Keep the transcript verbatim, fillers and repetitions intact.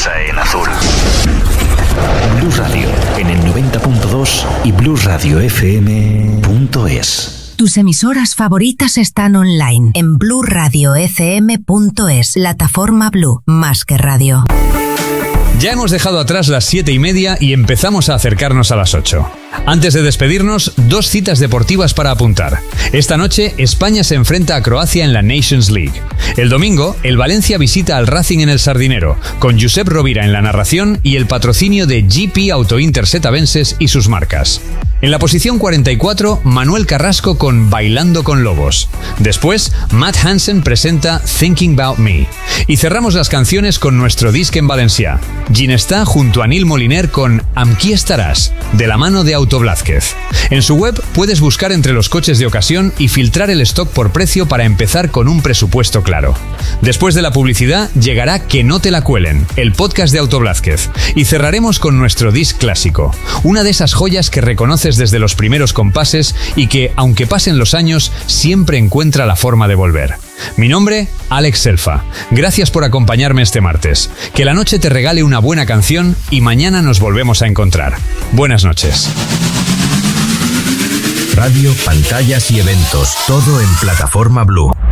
piensa en azul. Blue Radio en el noventa punto dos y blue radio f m punto es. Tus emisoras favoritas están online en blue radio f m punto es, plataforma Blue, más que radio. Ya hemos dejado atrás las siete y media y empezamos a acercarnos a las ocho. Antes de despedirnos, dos citas deportivas para apuntar. Esta noche, España se enfrenta a Croacia en la Nations League. El domingo, el Valencia visita al Racing en el Sardinero, con Josep Rovira en la narración y el patrocinio de G P Auto Inter Setavenses y sus marcas. En la posición cuarenta y cuatro, Manuel Carrasco con Bailando con Lobos. Después, Matt Hansen presenta Thinking About Me. Y cerramos las canciones con nuestro disc en valencià. Ginestà junto a Nil Moliner con Amb qui estaràs, de la mano de Auto Blázquez. En su web puedes buscar entre los coches de ocasión y filtrar el stock por precio para empezar con un presupuesto claro. Después de la publicidad llegará Que no te la cuelen, el podcast de Auto Blázquez. Y cerraremos con nuestro disc clásico, una de esas joyas que reconoces desde los primeros compases y que, aunque pasen los años, siempre encuentra la forma de volver. Mi nombre, Alex Selfa. Gracias por acompañarme este martes. Que la noche te regale una buena canción y mañana nos volvemos a encontrar. Buenas noches. Radio, pantallas y eventos, todo en plataforma Blue.